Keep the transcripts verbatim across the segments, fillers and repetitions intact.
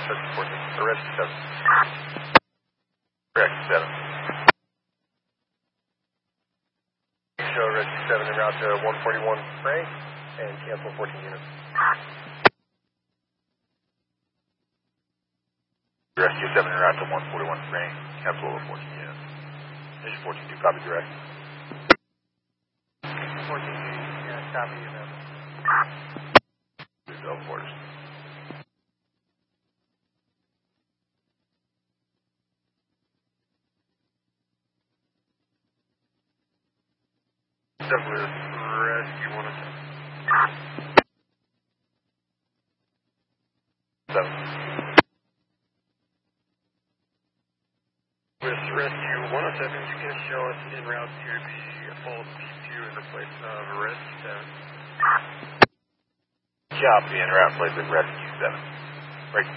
Rescue fourteen, or Rescue seven. Rescue seven. Show Rescue seven en route to one forty-one Frank, and cancel fourteen units. Rescue seven en route to one forty-one Frank, cancel fourteen units. Station fourteen two, copy direct. fourteen two, yeah, copy you then. Delta Force. Definitely Rescue one oh seven. Seven. With Rescue one oh seven, you can show us en route to the Apollo P two in the place of Rescue seven. Copy, en route place of Rescue seven. Break.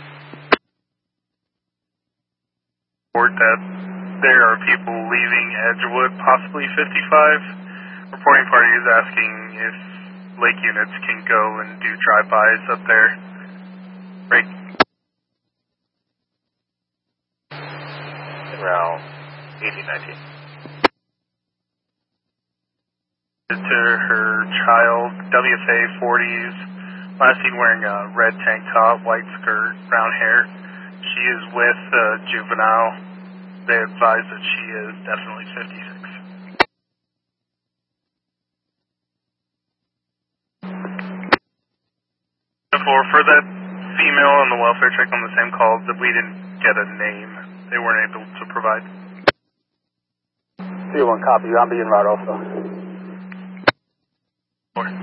Report that there are people leaving Edgewood, possibly fifty-five. Reporting party is asking if lake units can go and do drive-bys up there. Break. En route eighteen nineteen. To her child, W F A forties, last seen wearing a red tank top, white skirt, brown hair. She is with a juvenile. They advise that she is definitely fifty-six. For, for that female on the welfare check on the same call, that we didn't get a name. They weren't able to provide. three one, copy. I'm being route also. Four.